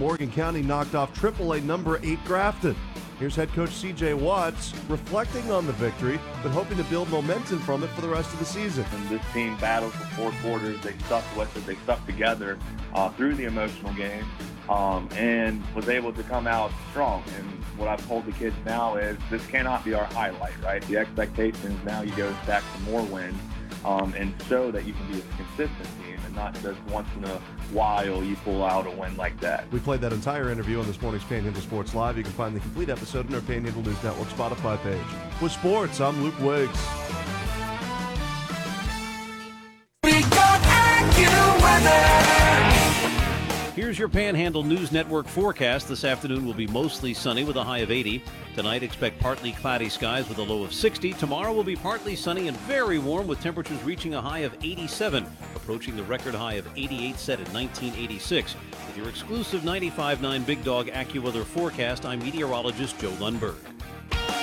Morgan County knocked off AAA number 8 Grafton. Here's head coach C.J. Watts reflecting on the victory, but hoping to build momentum from it for the rest of the season. And this team battled for 4 quarters. They stuck with it. They stuck together through the emotional game and was able to come out strong. And what I've told the kids now is this cannot be our highlight, right? The expectation is now you go stack some more wins and show that you can be a consistent team and not just once in a while you pull out a win like that. We played that entire interview on this morning's Panhandle Sports Live. You can find the complete episode on our Panhandle News Network Spotify page. With sports, I'm Luke Wiggs. We got AccuWeather. Here's your Panhandle News Network forecast. This afternoon will be mostly sunny with a high of 80. Tonight, expect partly cloudy skies with a low of 60. Tomorrow will be partly sunny and very warm with temperatures reaching a high of 87, approaching the record high of 88 set in 1986. With your exclusive 95.9 Big Dog AccuWeather forecast, I'm meteorologist Joe Lundberg.